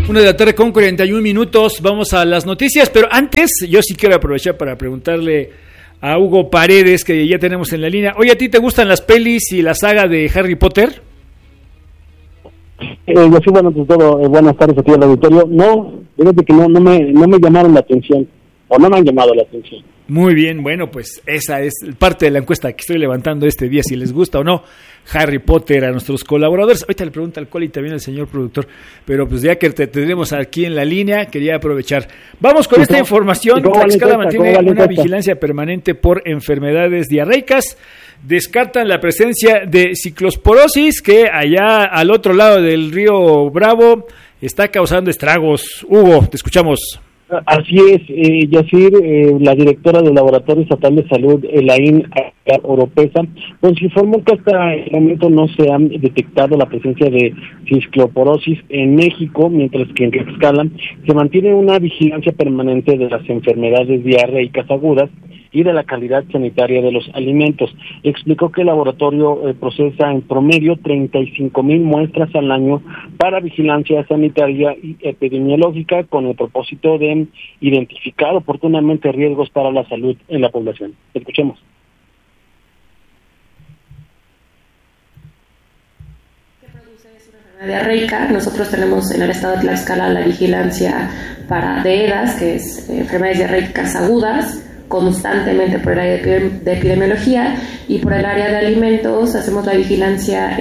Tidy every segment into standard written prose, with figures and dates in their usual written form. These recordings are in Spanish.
1:41 p.m. Vamos a las noticias, pero antes yo sí quiero aprovechar para preguntarle a Hugo Paredes, que ya tenemos en la línea. Oye, ¿a ti te gustan las pelis y la saga de Harry Potter? Yo sí, bueno, pues todo, buenas tardes aquí al auditorio. No, fíjate que no me llamaron la atención, o no me han llamado la atención. Muy bien, bueno, pues esa es parte de la encuesta que estoy levantando este día, si les gusta o no Harry Potter a nuestros colaboradores. Ahorita le pregunta al Coli y también al señor productor, pero pues ya que te tenemos aquí en la línea, quería aprovechar. Vamos con esta información. Tlaxcala mantiene una vigilancia permanente por enfermedades diarreicas. Descartan la presencia de ciclosporosis, que allá al otro lado del río Bravo está causando estragos. Hugo, te escuchamos. Así es, Yacir, la directora del Laboratorio Estatal de Salud, Elaine Oropesa, pues informó que hasta el momento no se ha detectado la presencia de cicloporosis en México, mientras que en Tlaxcala se mantiene una vigilancia permanente de las enfermedades diarreicas agudas y de la calidad sanitaria de los alimentos. Explicó que el laboratorio procesa en promedio 35,000 muestras al año para vigilancia sanitaria y epidemiológica, con el propósito de identificar oportunamente riesgos para la salud en la población. Escuchemos. Diarreica. Nosotros tenemos en el estado de Tlaxcala la vigilancia de EDAS, que es enfermedades diarreicas agudas, constantemente por el área de epidemiología, y por el área de alimentos hacemos la vigilancia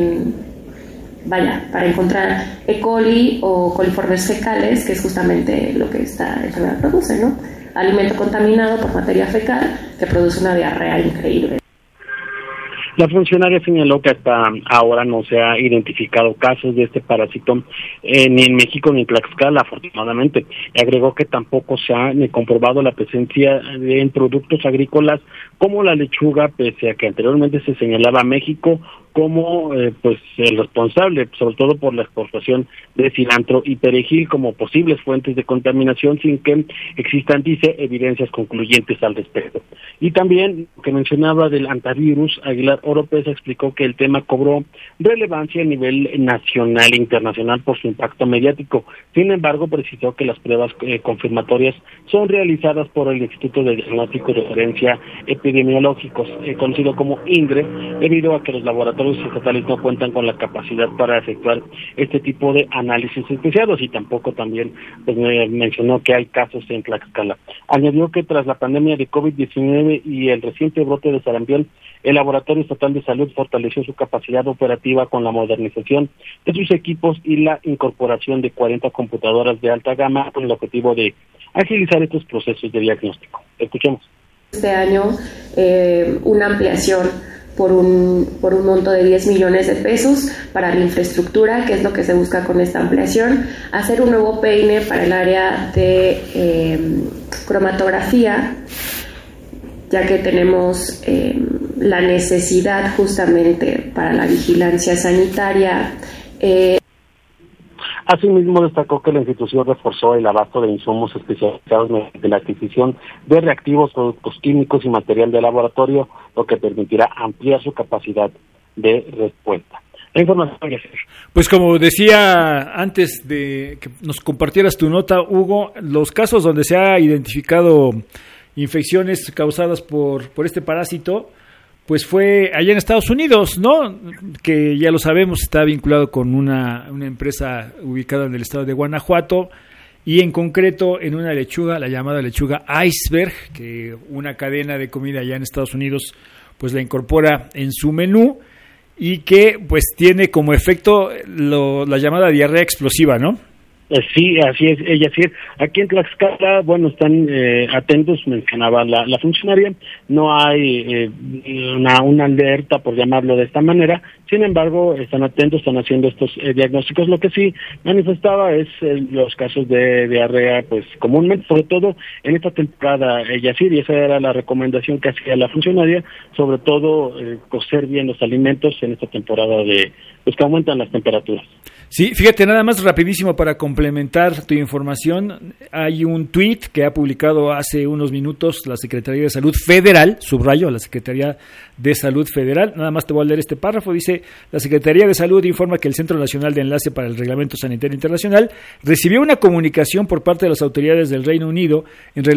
para encontrar E. coli o coliformes fecales, que es justamente lo que esta enfermedad produce, ¿no? Alimento contaminado por materia fecal que produce una diarrea increíble. La funcionaria señaló que hasta ahora no se ha identificado casos de este parásito ni en México ni en Tlaxcala, afortunadamente. Agregó que tampoco se ha comprobado la presencia en productos agrícolas como la lechuga, pese a que anteriormente se señalaba a México como el responsable, sobre todo por la exportación de cilantro y perejil como posibles fuentes de contaminación, sin que existan, dice, evidencias concluyentes al respecto. Y también, que mencionaba del antivirus, Aguilar Oropesa explicó que el tema cobró relevancia a nivel nacional e internacional por su impacto mediático. Sin embargo, precisó que las pruebas confirmatorias son realizadas por el Instituto de Diagnóstico y Referencia Epidemiológicos, conocido como INDRE, debido a que los laboratorios estatales no cuentan con la capacidad para efectuar este tipo de análisis especiados, y tampoco también mencionó que hay casos en Tlaxcala. Añadió que tras la pandemia de COVID-19 y el reciente brote de sarampión, el Laboratorio Estatal de Salud fortaleció su capacidad operativa con la modernización de sus equipos y la incorporación de 40 computadoras de alta gama, con el objetivo de agilizar estos procesos de diagnóstico. Escuchemos. Este año una ampliación por un monto de 10 millones de pesos para la infraestructura, que es lo que se busca con esta ampliación. Hacer un nuevo peine para el área de cromatografía, ya que tenemos la necesidad justamente para la vigilancia sanitaria. Asimismo, destacó que la institución reforzó el abasto de insumos especializados mediante la adquisición de reactivos, productos químicos y material de laboratorio, lo que permitirá ampliar su capacidad de respuesta. La información. Pues como decía antes de que nos compartieras tu nota, Hugo, los casos donde se ha identificado infecciones causadas por este parásito, pues fue allá en Estados Unidos, ¿no? Que ya lo sabemos, está vinculado con una empresa ubicada en el estado de Guanajuato, y en concreto en una lechuga, la llamada lechuga iceberg, que una cadena de comida allá en Estados Unidos pues la incorpora en su menú, y que pues tiene como efecto la llamada diarrea explosiva, ¿no? Sí, así es, ella sí. Aquí en Tlaxcala, bueno, están atentos, mencionaba la funcionaria, no hay una alerta, por llamarlo de esta manera. Sin embargo, están atentos, están haciendo estos diagnósticos. Lo que sí manifestaba es los casos de diarrea, pues comúnmente, sobre todo en esta temporada, ella sí, y esa era la recomendación que hacía la funcionaria, sobre todo cocer bien los alimentos en esta temporada pues que aumentan las temperaturas. Sí, fíjate, nada más rapidísimo para complementar tu información, hay un tuit que ha publicado hace unos minutos la Secretaría de Salud Federal, subrayo, la Secretaría de Salud Federal, nada más te voy a leer este párrafo, dice: la Secretaría de Salud informa que el Centro Nacional de Enlace para el Reglamento Sanitario Internacional recibió una comunicación por parte de las autoridades del Reino Unido en relación